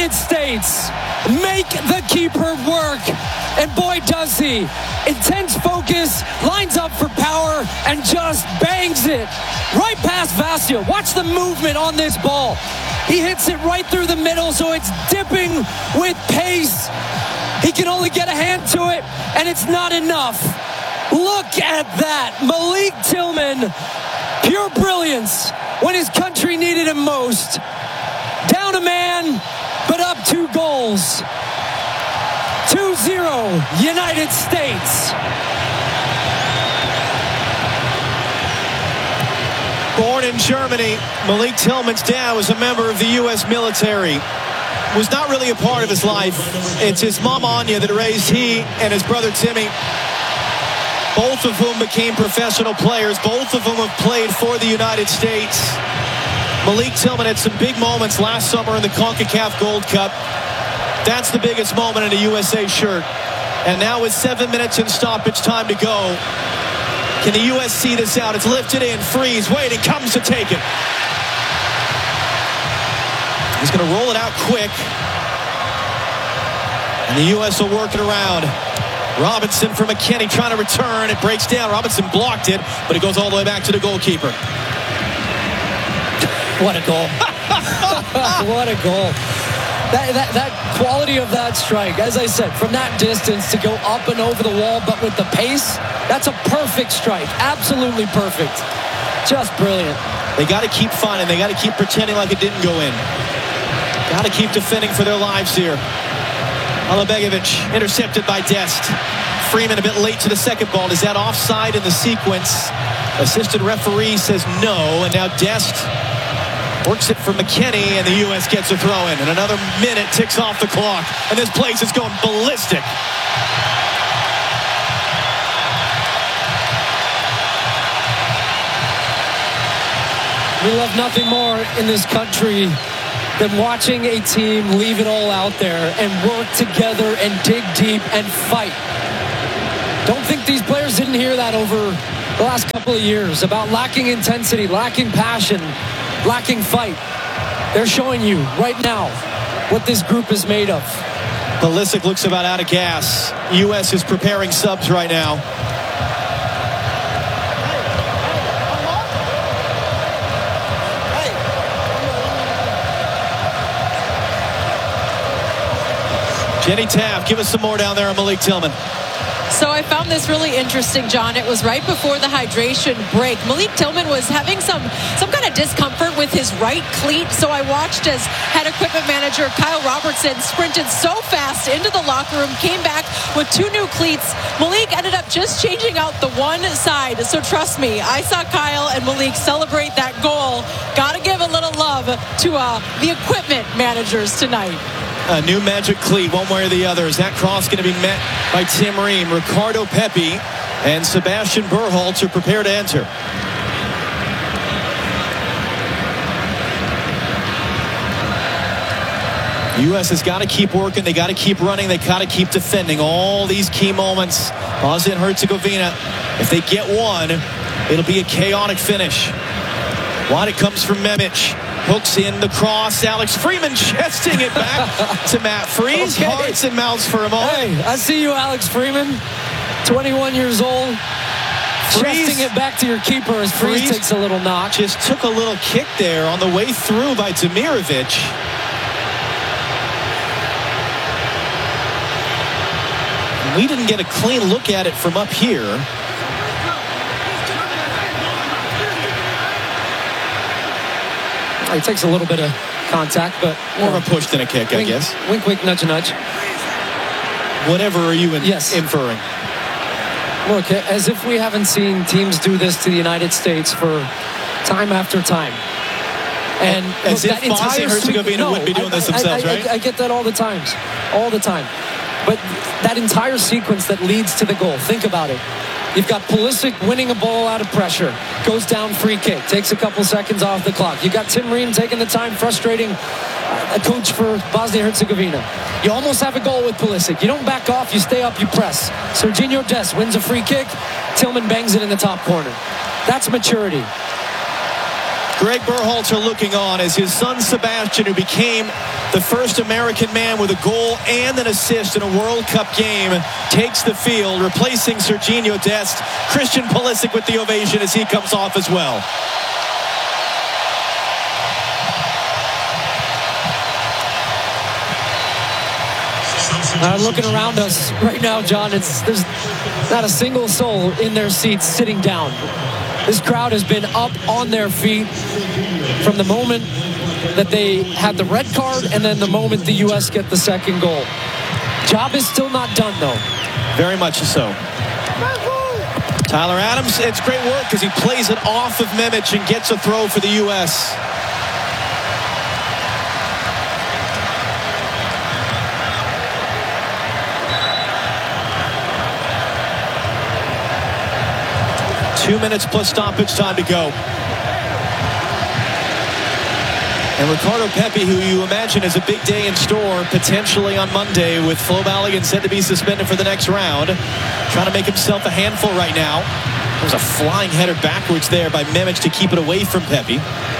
United States make the keeper work. And boy, does he. Intense focus, lines up for power, and just bangs it right past Vassia. Watch the movement on this ball. He hits it right through the middle, so it's dipping with pace. He can only get a hand to it, and it's not enough. Look at that. Malik Tillman, pure brilliance when his country needed him most. Down a man, but up 2 goals. 2-0, United States. Born in Germany, Malik Tillman's dad was a member of the U.S. military. Was not really a part of his life. It's his mom, Anya, that raised he and his brother, Timmy. Both of whom became professional players. Both of whom have played for the United States. Malik Tillman had some big moments last summer in the CONCACAF Gold Cup. That's the biggest moment in a USA shirt. And now with 7 minutes in stoppage time to go, can the U.S. see this out? It's lifted in, Freeze, waiting, comes to take it. He's going to roll it out quick. And the U.S. will work it around. Robinson for McKennie trying to return. It breaks down. Robinson blocked it, but it goes all the way back to the goalkeeper. What a goal. What a goal. That quality of that strike, as I said, from that distance to go up and over the wall, but with the pace, that's a perfect strike. Absolutely perfect. Just brilliant. They got to keep finding. They got to keep pretending like it didn't go in. Got to keep defending for their lives here. Alabegovic intercepted by Dest. Freeman a bit late to the second ball. Is that offside in the sequence? Assistant referee says no, and now Dest works it for McKennie, and the U.S. gets a throw in. And another minute ticks off the clock, and this place is going ballistic. We love nothing more in this country than watching a team leave it all out there and work together and dig deep and fight. Don't think these players didn't hear that over the last couple of years about lacking intensity, lacking passion, lacking fight. They're showing you right now what this group is made of. Pulisic looks about out of gas. U.S. is preparing subs right now. Jenny Taft, give us some more down there on Malik Tillman. So I found this really interesting, John. It was right before the hydration break. Malik Tillman was having some kind of discomfort with his right cleat. So I watched as head equipment manager Kyle Robertson sprinted so fast into the locker room, came back with 2 new cleats. Malik ended up just changing out the one side. So trust me, I saw Kyle and Malik celebrate that goal. Got to give a little love to the equipment managers tonight. A new magic cleat, one way or the other. Is that cross going to be met by Tim Ream? Ricardo Pepi and Sebastian Berhalter prepare to enter. The U.S. has got to keep working. They got to keep running. They got to keep defending. All these key moments. Bosnia and Herzegovina, if they get one, it'll be a chaotic finish. Wide it comes from Memic. Hooks in the cross. Alex Freeman chesting it back to Matt Freeze. Okay. Hearts and mouths for a moment. Hey, I see you, Alex Freeman. 21 years old. Chesting it back to your keeper as Freeze takes a little knock. Just took a little kick there on the way through by Demirovic. We didn't get a clean look at it from up here. He takes a little bit of contact, but more of a push than a kick, I guess. Wink, wink, nudge, nudge. Whatever are you inferring? Look, as if we haven't seen teams do this to the United States for time after time. And as if Bosnia and Herzegovina wouldn't be doing this themselves, right? I get that all the time. But that entire sequence that leads to the goal, think about it. You've got Pulisic winning a ball out of pressure. Goes down, free kick. Takes a couple seconds off the clock. You've got Tim Ream taking the time, frustrating a coach for Bosnia-Herzegovina. You almost have a goal with Pulisic. You don't back off. You stay up. You press. Serginho Dest wins a free kick. Tillman bangs it in the top corner. That's maturity. Greg Berhalter looking on as his son Sebastian, who became the first American man with a goal and an assist in a World Cup game, takes the field, replacing Sergiño Dest. Christian Pulisic with the ovation as he comes off as well. Looking around us right now, John, there's not a single soul in their seats sitting down. This crowd has been up on their feet from the moment that they had the red card and then the moment the U.S. get the second goal. Job is still not done, though. Very much so. Tyler Adams, it's great work because he plays it off of Mimic and gets a throw for the U.S. Two minutes plus stoppage time to go. And Ricardo Pepi, who you imagine is a big day in store, potentially on Monday, with Flo Balogun said to be suspended for the next round. Trying to make himself a handful right now. There's a flying header backwards there by Mimic to keep it away from Pepi.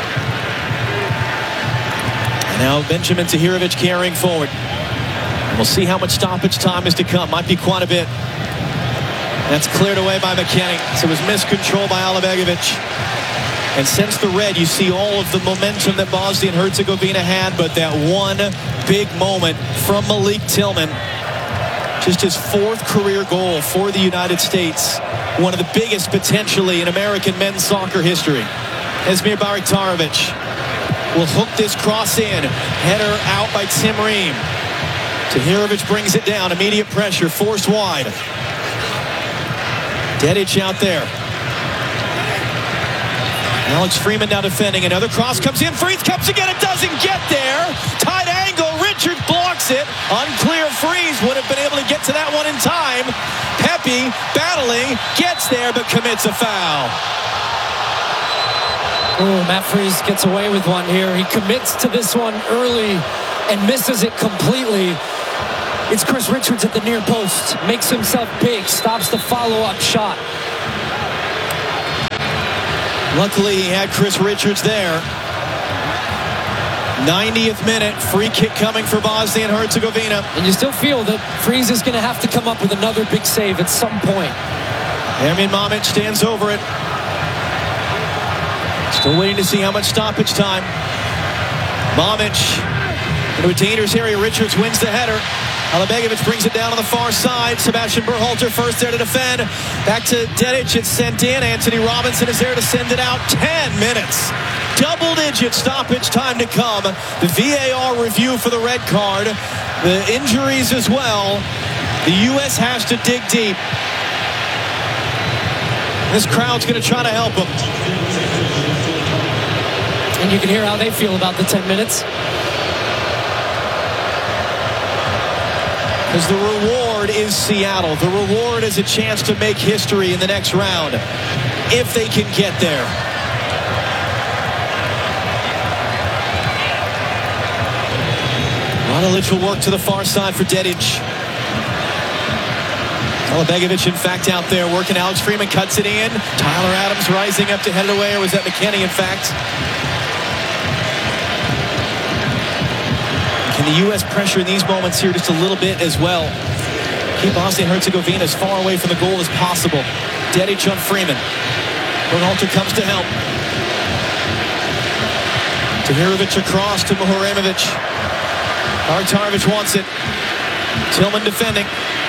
And now Benjamin Tahirovic carrying forward. And we'll see how much stoppage time is to come. Might be quite a bit. That's cleared away by McKennie. So it was miscontrol by Alabegovic. And since the red, you see all of the momentum that Bosnia and Herzegovina had, but that one big moment from Malik Tillman. Just his fourth career goal for the United States. One of the biggest potentially in American men's soccer history. Esmir Baraktarovic will hook this cross in. Header out by Tim Ream. Tahirovic brings it down. Immediate pressure, forced wide. Dedic out there. Alex Freeman now defending. Another cross comes in. Freeze comes again. It doesn't get there. Tight angle. Richards blocks it. Unclear. Freeze would have been able to get to that one in time. Pepi battling. Gets there but commits a foul. Oh, Matt Freese gets away with one here. He commits to this one early and misses it completely. It's Chris Richards at the near post. Makes himself big. Stops the follow-up shot. Luckily, he had Chris Richards there. 90th minute. Free kick coming for Bosnia and Herzegovina. And you still feel that Freese is going to have to come up with another big save at some point. Ermin Mamic stands over it. Still waiting to see how much stoppage time. Mamic into a dangerous area. Richards wins the header. Alabegovic brings it down on the far side. Sebastian Berhalter first there to defend. Back to Dedic. It's sent in. Anthony Robinson is there to send it out. 10 minutes. Double-digit stoppage time to come. The VAR review for the red card. The injuries as well. The U.S. has to dig deep. This crowd's going to try to help them. And you can hear how they feel about the 10 minutes. Because the reward is Seattle. The reward is a chance to make history in the next round, if they can get there. Radalic will work to the far side for Dedic. Alabegovic, in fact, out there working. Alex Freeman cuts it in. Tyler Adams rising up to head it away, or was that McKennie, in fact? Can the U.S. pressure in these moments here just a little bit as well? Keep Bosnia and Herzegovina as far away from the goal as possible. Dedic on Freeman. Berhalter comes to help. Tahirovic across to Muharemovic. Baraktarovic wants it. Tillman defending.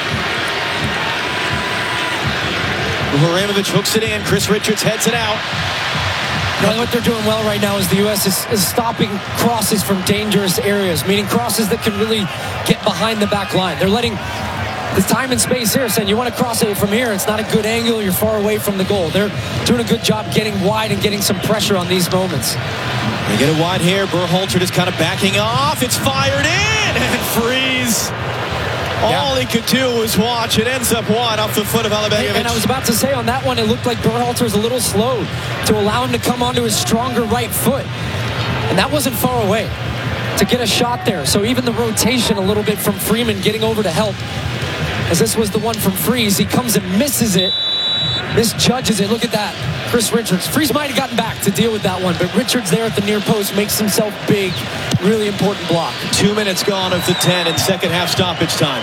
Muharemovic hooks it in. Chris Richards heads it out. What they're doing well right now is the U.S. is stopping crosses from dangerous areas, meaning crosses that can really get behind the back line. They're letting the time and space here, saying you want to cross it from here. It's not a good angle. You're far away from the goal. They're doing a good job getting wide and getting some pressure on these moments. They get it wide here. Berhalter just kind of backing off. It's fired in, and Freeze. All he could do was watch. It ends up wide off the foot of Alabegovic. And I was about to say on that one, it looked like Berhalter's a little slow to allow him to come onto his stronger right foot. And that wasn't far away to get a shot there. So even the rotation a little bit from Freeman getting over to help. As this was the one from Freeze. He comes and misses it. misjudges it. Look at that. Chris Richards. Freeze might have gotten back to deal with that one, but Richards there at the near post makes himself big. Really important block. 2 minutes gone of the 10 in second half stoppage time.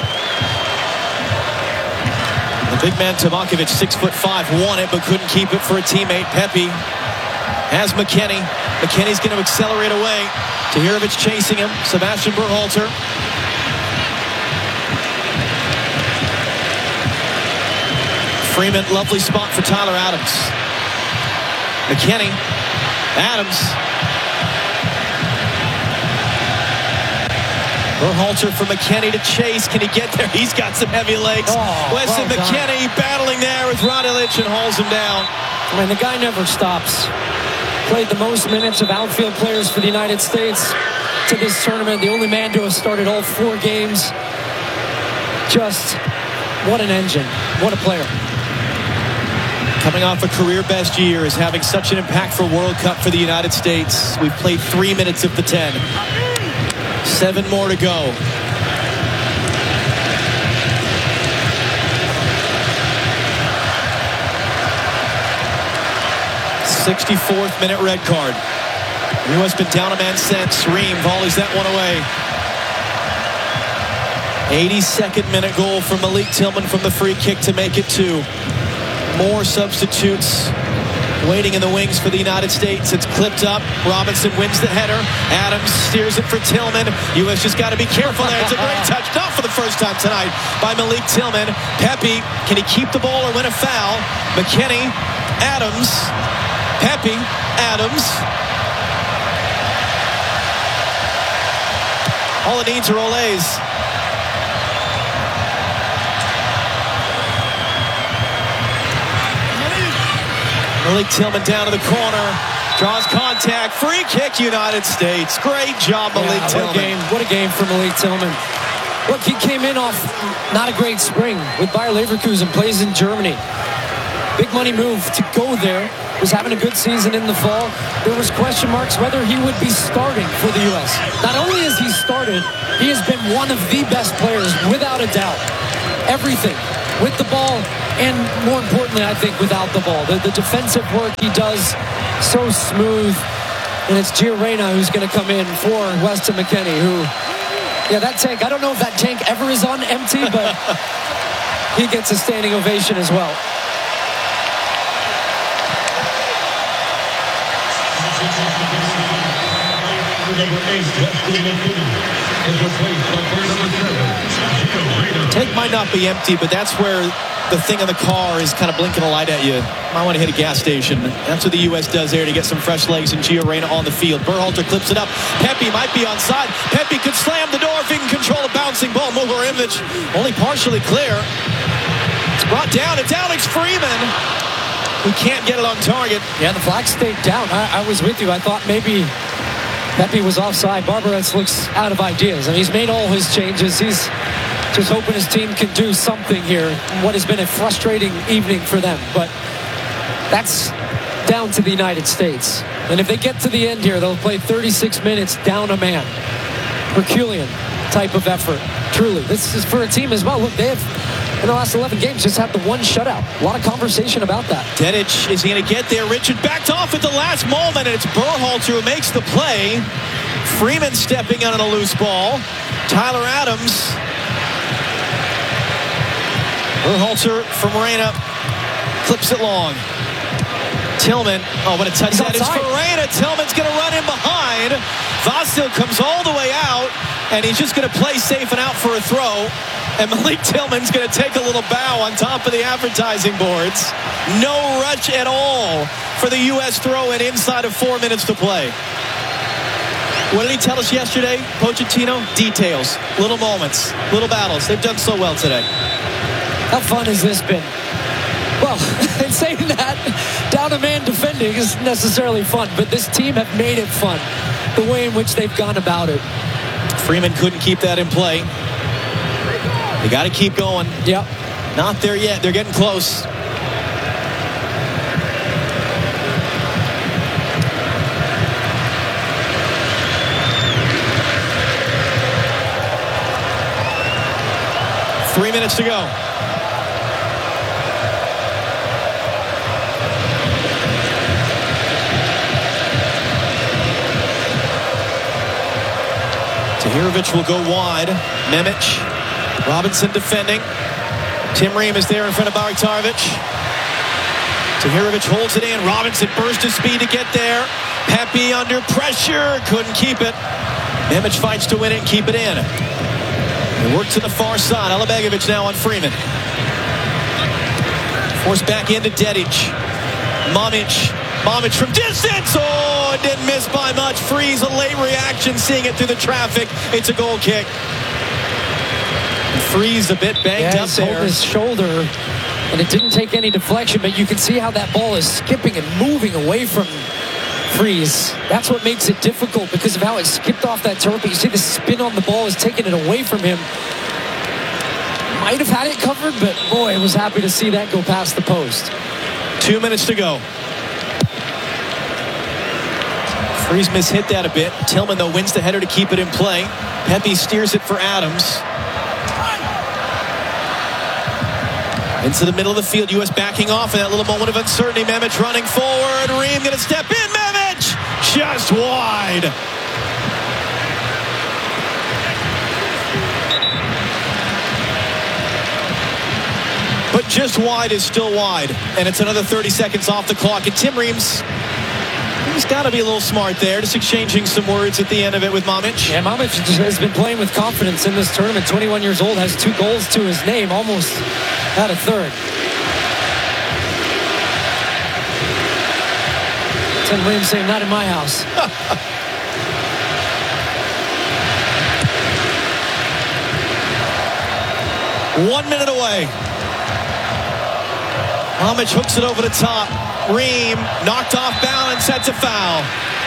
The big man Tabakovic, 6'5", won it but couldn't keep it for a teammate. Pepe has McKennie. McKennie's going to accelerate away. Tahirovic chasing him. Sebastian Berhalter. Freeman, lovely spot for Tyler Adams. McKennie. Adams. Berhalter for McKennie to chase. Can he get there? He's got some heavy legs. Weston McKennie battling there with Radulich and hauls him down. I mean, the guy never stops. Played the most minutes of outfield players for the United States to this tournament. The only man to have started all 4 games. Just what an engine. What a player. Coming off a career best year, is having such an impactful World Cup for the United States. We've played 3 minutes of the 10. 7 more to go. '64th minute red card. The U.S. been down a man since. Ream volleys that one away. 82nd minute goal from Malik Tillman from the free kick to make it 2. More substitutes waiting in the wings for the United States. It's clipped up. Robinson wins the header. Adams steers it for Tillman. U.S. just got to be careful there. It's a great touch. Not for the first time tonight by Malik Tillman. Pepe, can he keep the ball or win a foul? McKennie, Adams, Pepe, Adams. All it needs are Olays. Malik Tillman down to the corner, draws contact, free kick, United States. Great job, Malik Tillman. What a game for Malik Tillman. Look, he came in off not a great spring with Bayer Leverkusen, plays in Germany. Big money move to go there. Was having a good season in the fall. There was question marks whether he would be starting for the U.S. Not only has he started, he has been one of the best players, without a doubt. Everything. With the ball, and more importantly, I think, without the ball. The defensive work he does, so smooth. And it's Gio Reyna who's going to come in for Weston McKennie, who, yeah, that tank, I don't know if that tank ever is on empty, but he gets a standing ovation as well. Tank might not be empty, but that's where the thing in the car is kind of blinking a light at you. Might want to hit a gas station. That's what the U.S. does there to get some fresh legs, and Gio Reyna on the field. Berhalter clips it up. Pepe might be onside. Pepe could slam the door if he can control a bouncing ball. Muharimovic only partially clear. It's brought down. It's Alex Freeman who can't get it on target. Yeah, the flag stayed down. I was with you. I thought maybe Pepe was offside. Barbarez looks out of ideas, and he's made all his changes. He's just hoping his team can do something here. What has been a frustrating evening for them, but that's down to the United States. And if they get to the end here, they'll play 36 minutes down a man. Herculean type of effort. Truly, this is for a team as well. Look, they have, in the last 11 games, just had the one shutout. A lot of conversation about that. Dedic, is he going to get there? Richard backed off at the last moment, and it's Berhalter who makes the play. Freeman stepping on a loose ball. Tyler Adams. Berhalter from Reyna clips it long. Tillman, oh, what a touch that is for Reyna. Tillman's going to run in behind. Vasil comes all the way out, and he's just going to play safe and out for a throw. And Malik Tillman's going to take a little bow on top of the advertising boards. No rush at all for the U.S. throw-in inside of 4 minutes to play. What did he tell us yesterday, Pochettino? Details, little moments, little battles. They've done so well today. How fun has this been? Well, in saying that, down a man defending isn't necessarily fun, but this team have made it fun, the way in which they've gone about it. Freeman couldn't keep that in play. They got to keep going. Yep. Not there yet. They're getting close. Three minutes to go. Tahirovic will go wide. Memic. Robinson defending. Tim Ream is there in front of Bariktarovic. Tahirovic holds it in. Robinson burst his speed to get there. Pepe under pressure. Couldn't keep it. Memic fights to win it and keep it in. They work to the far side. Alabegovic now on Freeman. Forced back into Dedic. Mamic from distance. Oh, it didn't miss by much. Freeze, a late reaction, seeing it through the traffic. It's a goal kick. Freeze a bit banged up there. His shoulder, and it didn't take any deflection, but you can see how that ball is skipping and moving away from Freeze. That's what makes it difficult because of how it skipped off that turf. But you see the spin on the ball is taking it away from him. Might have had it covered, but boy, I was happy to see that go past the post. 2 minutes to go. Freeze mishit that a bit. Tillman, though, wins the header to keep it in play. Pepe steers it for Adams. Into the middle of the field. U.S. backing off in that little moment of uncertainty. Memic running forward. Ream going to step in. Memic just wide. But just wide is still wide. And it's another 30 seconds off the clock. And Tim Reams, he's got to be a little smart there, just exchanging some words at the end of it with Mamic. Yeah, Mamic has been playing with confidence in this tournament. 21 years old, has 2 goals to his name, almost had a third. Tim Reams saying, not in my house. 1 minute away. Mamic hooks it over the top. Ream knocked off balance, sets a foul.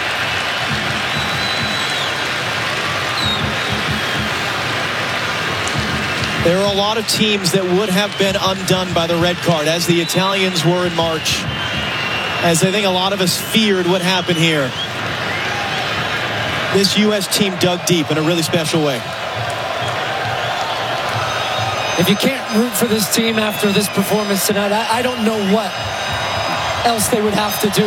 There are a lot of teams that would have been undone by the red card, as the Italians were in March. As I think a lot of us feared would happen here. This U.S. team dug deep in a really special way. If you can't root for this team after this performance tonight, I don't know what else they would have to do.